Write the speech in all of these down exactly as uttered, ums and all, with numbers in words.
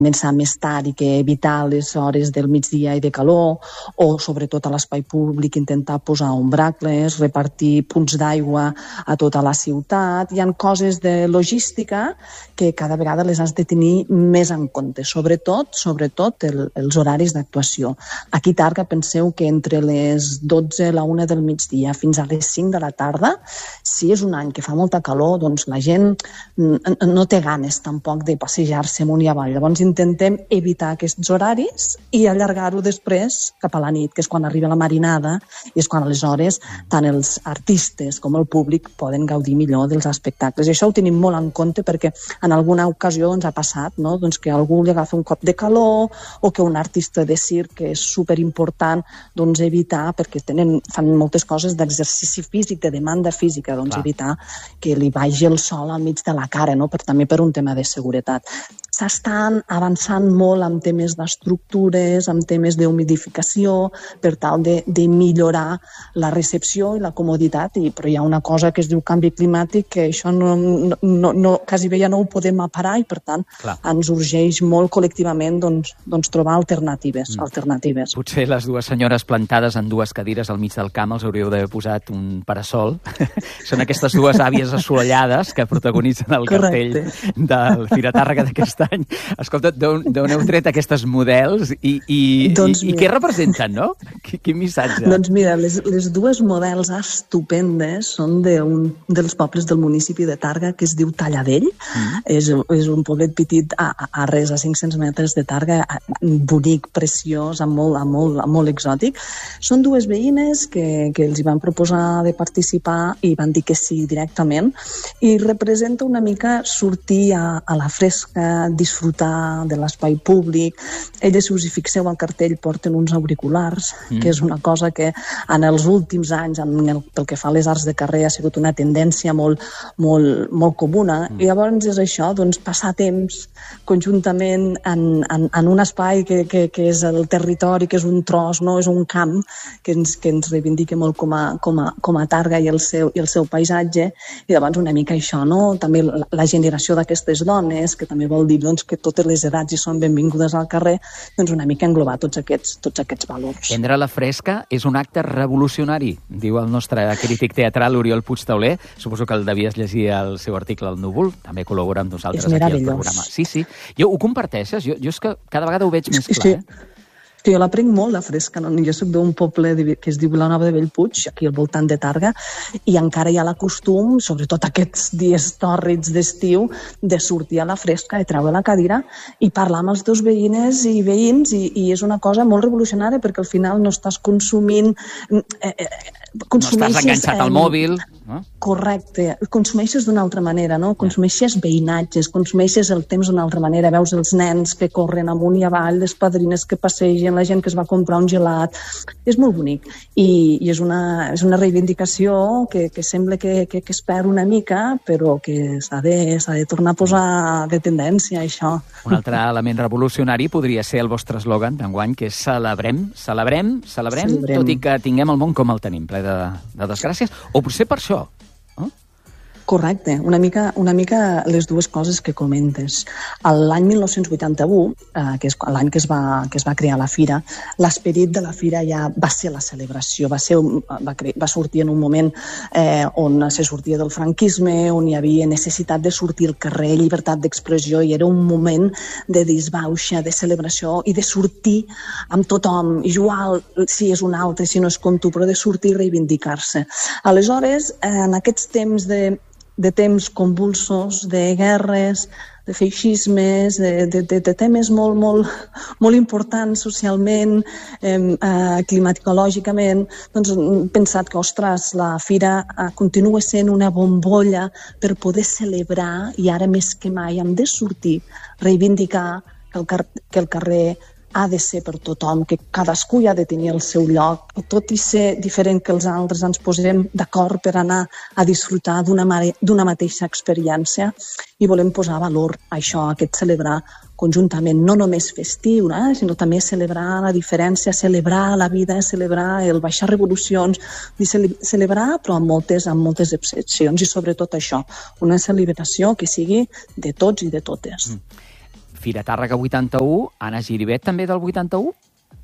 començar més tard i que evitar les hores del migdia i de calor, o sobretot a l'espai públic intentar posar ombracles, repartir punts d'aigua a tota la ciutat. Hi ha coses de logística que cada vegada les has de tenir més en compte, sobretot sobretot el, els horaris d'actuació. Aquí a Tàrrega penseu que entre les dotze i la una del migdia fins a les cinc de la tarda, si és un any que fa molta calor, doncs la gent no té ganes tampoc de passejar-se amunt i avall. Llavors intentem evitar aquests horaris i allargar-ho després cap a la nit, que és quan arriba la marinada i és quan aleshores tant els artistes com el públic poden gaudir millor dels espectacles. I això ho tenim molt en compte perquè en alguna ocasió ens ha passat, no? Doncs que algú li agafa un cop de calor o que un artista de circ, que és superimportant, doncs evitar, perquè tenen, fan moltes coses d'exercici físic, de demanda física, doncs Clar. evitar que li vagi el sol al mig de la cara, no? Per, també per un tema de seguretat. S'estan avançant molt amb temes d'estructures, amb temes d'humidificació, per tal de, de millorar la recepció i la comoditat, i, però hi ha una cosa que es diu canvi climàtic, que això no, no, no, quasi bé ja no ho podem parar i, per tant, Clar. ens urgeix molt col·lectivament doncs, doncs trobar alternatives, mm. alternatives. Potser les dues senyores plantades en dues cadires al mig del camp els hauríeu d'haver posat un parasol. Són aquestes dues àvies assolellades que protagonitzen el Correcte. cartell del Fira Tàrrega d'aquest any. Escolta, d'on heu tret aquestes models i, i, doncs i, i què representen, no? Quin missatge? Doncs mira, les, les dues models estupendes són d'un dels pobles del municipi de Tàrrega que es diu Talladell. Mm. És, és un poblet petit a, a res, a cinc-cents metres de Tàrrega, bonic, preciós, amb molt, amb molt, amb molt exòtic. Són dues veïnes que, que els hi van proposar de participar i van dir que sí directament, i representa una mica sortir a, a la fresca, disfrutar de l'espai públic. Elles, si us hi fixeu al cartell, porten uns auriculars, mm. que és una cosa que en els últims anys, en el, pel que fa a les arts de carrer, ha sigut una tendència molt, molt, molt comuna. Mm. I llavors és això, doncs, passar temps conjuntament en, en, en un espai que, que, que és el territori, que és un tros, no és un camp, que ens, que ens reivindica molt com a, com a, com a Tàrrega i el seu, i el seu paisatge, i llavors una mica això, no? També la, la generació d'aquestes dones, que també vol dir doncs, que totes les edats hi són benvingudes al carrer, doncs una mica englobar tots aquests, tots aquests valors. Prendre la fresca és un acte revolucionari, diu el nostre crític teatral Oriol Puigtauler. Suposo que el devies llegir el seu article al Núvol, també col·labora amb nosaltres aquí al programa. Sí, sí. Jo, ho comparteixes? Jo, jo és que cada vegada ho veig més clar, sí. eh? Jo la prenc molt, la fresca. No? Jo soc d'un poble de, que es diu Vilanova de Bellpuig, aquí al voltant de Tàrrega, i encara hi ha la costum, sobretot aquests dies tòrrids d'estiu, de sortir a la fresca, de treure la cadira i parlar amb els teus veïnes i veïns, i, i és una cosa molt revolucionària, perquè al final no estàs consumint... Eh, eh, no estàs enganxat al eh, mòbil. No? Correcte. Consumeixes d'una altra manera, no? Consumeixes veïnatges, consumeixes el temps d'una altra manera. Veus els nens que corren amunt i avall, les padrines que passegen, la gent que es va comprar un gelat. És molt bonic. I, i és, una, és una reivindicació que, que sembla que, que, que es perd una mica, però que s'ha de, s'ha de tornar a posar de tendència, això. Un altre element revolucionari podria ser el vostre eslògan d'enguany, que és celebrem, celebrem, celebrem, celebrem, tot i que tinguem el món com el tenim, ple de, de desgràcies. O potser per això. Correcte, una mica, una mica les dues coses que comentes. L'any mil nou-cents vuitanta-u, eh, que és l'any que es va, que es va crear la Fira, l'esperit de la Fira ja va ser la celebració, va, ser, va, cre... va sortir en un moment eh, on se sortia del franquisme, on hi havia necessitat de sortir al carrer, llibertat d'expressió, i era un moment de disbauxa, de celebració i de sortir amb tothom, igual si és un altre, si no és com tu, però de sortir i reivindicar-se. Aleshores, eh, en aquests temps de de temps convulsos, de guerres, de feixismes, de, de, de, de temes molt, molt, molt importants socialment, eh, climatològicament, doncs hem pensat que, ostres, la Fira eh, continua sent una bombolla per poder celebrar, i ara més que mai hem de sortir, reivindicar que el, car que el carrer ha de ser per tothom, que cadascú hi ha de tenir el seu lloc, i tot i ser diferent que els altres ens posem d'acord per anar a disfrutar d'una d'una mateixa experiència, i volem posar valor a això, a aquest celebrar conjuntament, no només festiu, eh, sinó també celebrar la diferència, celebrar la vida, celebrar el baixar revolucions, celebrar però amb moltes, amb moltes excepcions, i sobretot això, una celebració que sigui de tots i de totes. Mm. Fira Tàrrega vuitanta-u, Anna Giribet també del vuitanta-u?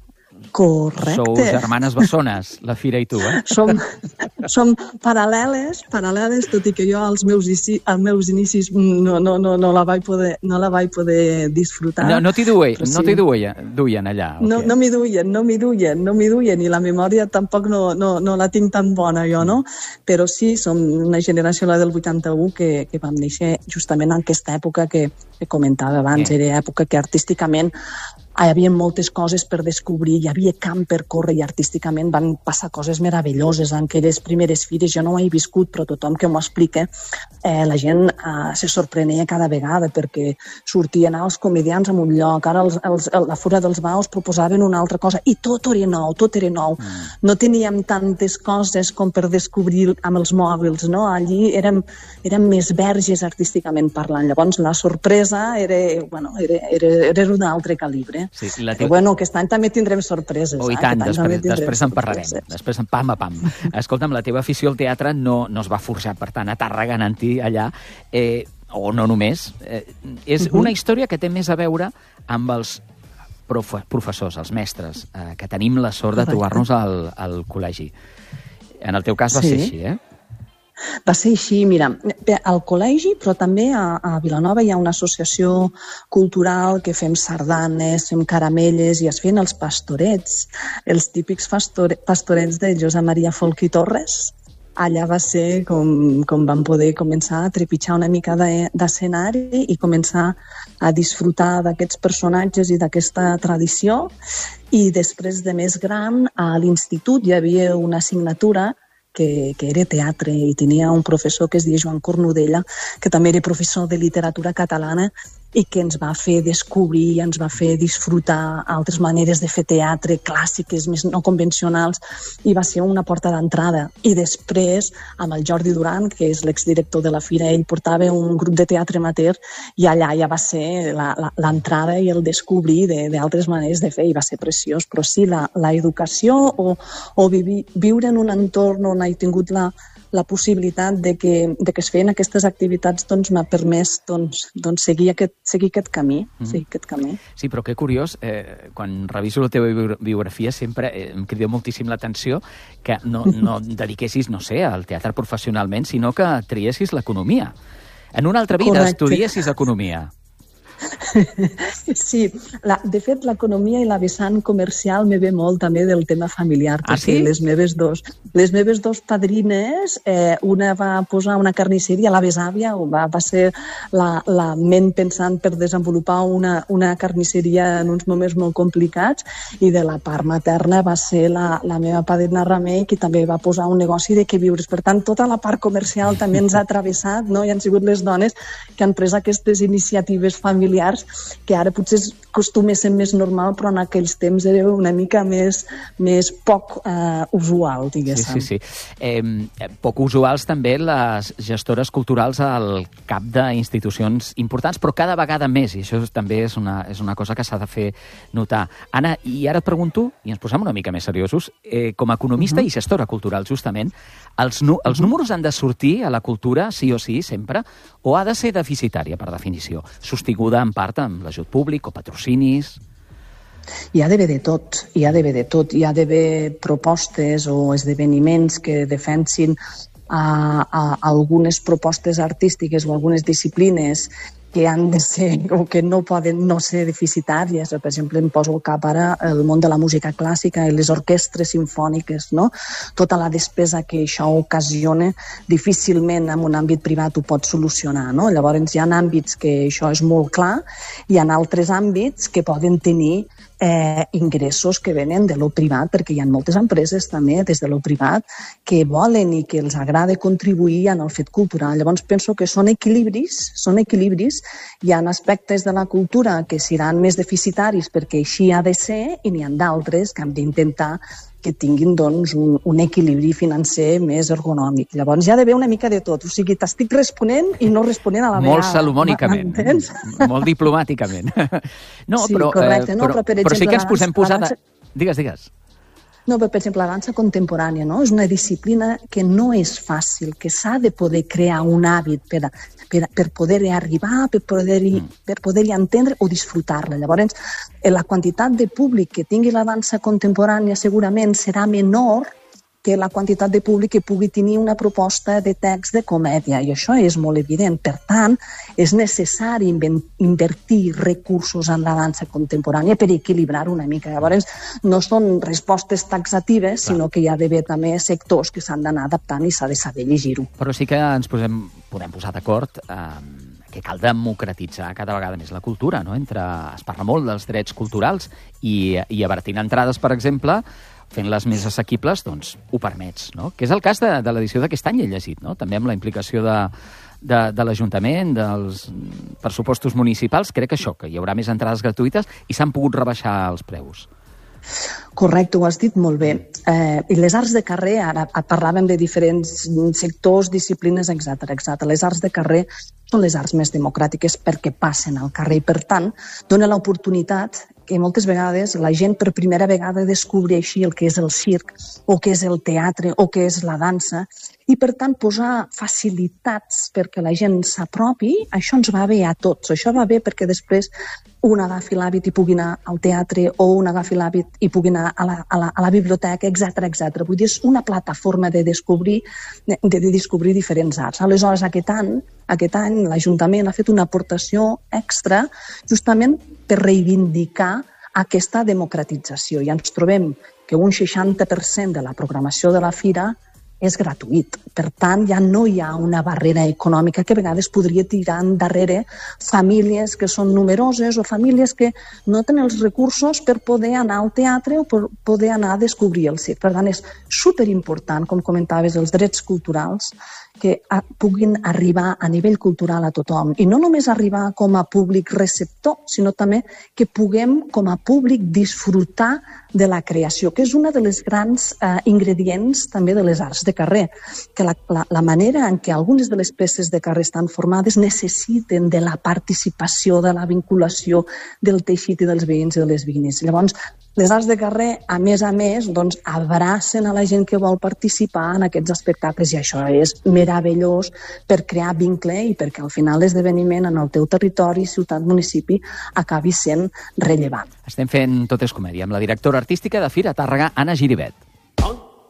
Correcte. Sou germanes bessones, la Fira i tu, eh? Som, som paral·leles, paral·leles, tot i que jo als meus, inici, als meus inicis no, no, no, no, la vaig poder, no la vaig poder disfrutar. No, no t'hi duien, sí. no t'hi duien, duien allà? No, no m'hi duien, no m'hi duien, no m'hi duien, i la memòria tampoc no, no, no la tinc tan bona jo, no? Però sí, som una generació, la del vuitanta-u, que, que vam néixer justament en aquesta època que, que comentava abans, eh. era època que artísticament hi havia moltes coses per descobrir, hi havia camp per córrer i artísticament van passar coses meravelloses en aquelles primeres fires. Jo no ho he viscut, però tothom que m'ho explica, eh, la gent eh, se sorprenia cada vegada perquè sortien els comedians en un lloc, ara els, els, la Fura dels Baus proposaven una altra cosa i tot era nou, tot era nou. Mm. No teníem tantes coses com per descobrir amb els mòbils, no? Allí érem, érem més verges artísticament parlant. Llavors la sorpresa era, bueno, era, era, era d'un altre calibre. Sí, la teva... bueno, aquest any també tindrem sorpreses. Oh, i tant, eh? després, després en parlarem. Després en pam a pam. Escolta'm, la teva afició al teatre no, no es va forjar, per tant, a Tàrrega, anant-hi allà, eh, o no només. Eh, és uh-huh. una història que té més a veure amb els profe professors, els mestres, eh, que tenim la sort de trobar-nos al, al col·legi. En el teu cas va sí. ser així, eh? Va ser així, mira, al col·legi, però també a, a Vilanova hi ha una associació cultural que fem sardanes, fem caramelles i es feien els pastorets, els típics pastore, pastorets de Josep Maria Folch i Torres. Allà va ser com, com vam poder començar a trepitjar una mica d'escenari i començar a disfrutar d'aquests personatges i d'aquesta tradició. I després de més gran, a l'institut hi havia una assignatura Que, que era teatre i tenia un professor que es deia Joan Cornudella, que també era professor de literatura catalana i que ens va fer descobrir, ens va fer disfrutar altres maneres de fer teatre clàssiques, més no convencionals, i va ser una porta d'entrada. I després, amb el Jordi Duran, que és l'exdirector de la Fira, ell portava un grup de teatre amateur i allà ja va ser l'entrada i el descobrir d'altres maneres de fer, i va ser preciós. Però sí, la, la educació o, o vivi, viure en un entorn on he tingut la, la possibilitat de que, de que es feien aquestes activitats doncs m'ha permès doncs, doncs seguir, aquest, seguir aquest camí. Mm. Seguir aquest camí. Sí, però que curiós, eh, quan reviso la teva biografia sempre eh, em crida moltíssim l'atenció que no, no dediquessis, no sé, al teatre professionalment, sinó que triessis l'economia. En una altra vida Correcte. Estudiessis economia. Sí, la, de fet l'economia i la vessant comercial me ve molt també del tema familiar, ah, perquè sí? les meves dos, les meves dos padrines, eh, una va posar una carnisseria, la besàvia, va, va ser la, la ment pensant per desenvolupar una, una carnisseria en uns moments molt complicats, i de la part materna va ser la, la meva padrina Remei, que també va posar un negoci de queviures. Per tant, tota la part comercial també ens ha travessat, no? I han sigut les dones que han pres aquestes iniciatives familiars que ara potser acostuma a ser més normal, però en aquells temps era una mica més, més poc eh, usual, diguéssim. Sí, sí, sí. Eh, poc usuals també les gestores culturals al cap d'institucions importants, però cada vegada més, i això també és una, és una cosa que s'ha de fer notar. Anna, i ara et pregunto, i ens posem una mica més seriosos, eh, com a economista uh-huh. i gestora cultural, justament, els, nu els uh-huh. números han de sortir a la cultura, sí o sí, sempre, o ha de ser deficitària, per definició, sostinguda en part amb l'ajut públic o patrocinis? Hi ha d'haver de tot, hi ha d'haver de tot. Hi ha d'haver propostes o esdeveniments que defensin a, a algunes propostes artístiques o algunes disciplines que han de ser o que no poden no ser deficitàries. Per exemple, em poso al cap ara el món de la música clàssica i les orquestres simfòniques, no? Tota la despesa que això ocasiona difícilment en un àmbit privat ho pot solucionar, no? Llavors hi ha àmbits que això és molt clar i hi ha altres àmbits que poden tenir eh, ingressos que venen de lo privat, perquè hi ha moltes empreses també des de lo privat que volen i que els agrada contribuir en el fet cultural. Llavors penso que són equilibris, són equilibris. Hi ha aspectes de la cultura que seran més deficitaris perquè així ha de ser, i n'hi ha d'altres que hem d'intentar que tinguin doncs, un, un equilibri financer més ergonòmic. Llavors hi ha d'haver una mica de tot. O sigui, t'estic responent i no responent a la vegada. Molt salomònicament, molt diplomàticament. No, sí, però, correcte. No, però, però, per exemple, però sí que ens posem posar... posada... Digues, digues. No, però, per exemple, la dansa contemporània, no? És una disciplina que no és fàcil, que s'ha de poder crear un hàbit per, per, per poder-hi arribar, per poder-hi per poder-hi entendre o disfrutar-la. Llavors, la quantitat de públic que tingui la dansa contemporània segurament serà menor que la quantitat de públic que pugui tenir una proposta de text de comèdia, i això és molt evident. Per tant, és necessari invertir recursos en la dansa contemporània per equilibrar una mica. Llavors, no són respostes taxatives, Clar. sinó que hi ha d'haver també sectors que s'han d'anar adaptant i s'ha de saber llegir-ho. Però sí que ens posem, podem posar d'acord eh, que cal democratitzar cada vegada més la cultura, no? Entre, es parla molt dels drets culturals i, i abaratint entrades, per exemple, fent-les més assequibles, doncs ho permets, no? Que és el cas de, de l'edició d'aquest any, he llegit, no? També amb la implicació de, de, de l'Ajuntament, dels pressupostos municipals, crec que això, que hi haurà més entrades gratuïtes i s'han pogut rebaixar els preus. Correcte, ho has dit molt bé. Eh, I les arts de carrer, ara parlàvem de diferents sectors, disciplines, etcètera, etcètera. Les arts de carrer són les arts més democràtiques perquè passen al carrer i, per tant, dona l'oportunitat que moltes vegades la gent per primera vegada descobreixi el que és el circ o què és el teatre o què és la dansa i, per tant, posar facilitats perquè la gent s'apropi, això ens va bé a tots. Això va bé perquè després un agafi l'hàbit i pugui anar al teatre o un agafi l'hàbit i pugui anar a la, a la, a la biblioteca, etcètera, etcètera. Vull dir, és una plataforma de descobrir, de, de descobrir diferents arts. Aleshores, aquest any, aquest any l'Ajuntament ha fet una aportació extra justament per reivindicar aquesta democratització. I ens trobem que un seixanta per cent de la programació de la fira és gratuït. Per tant, ja no hi ha una barrera econòmica que a vegades podria tirar endarrere famílies que són numeroses o famílies que no tenen els recursos per poder anar al teatre o per poder anar a descobrir el circ. Per tant, és superimportant, com comentaves, els drets culturals que puguin arribar a nivell cultural a tothom. I no només arribar com a públic receptor, sinó també que puguem com a públic disfrutar de la creació, que és una de les grans eh, ingredients també de les arts de carrer, que la, la, la manera en què algunes de les peces de carrer estan formades necessiten de la participació, de la vinculació del teixit i dels veïns i de les veïnes. Llavors, les arts de carrer, a més a més, doncs, abracen a la gent que vol participar en aquests espectacles i això és meravellós per crear vincle i perquè al final l'esdeveniment en el teu territori, ciutat, municipi, acabi sent rellevant. Estem fent Tot és comèdia amb la directora artística de Fira Tàrrega, Anna Giribet.